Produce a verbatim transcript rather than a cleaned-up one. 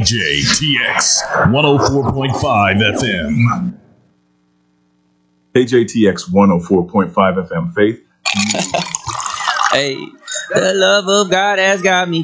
J T X one oh four point five F M. K J T X one oh four point five F M. Faith. Hey, the love of God has got me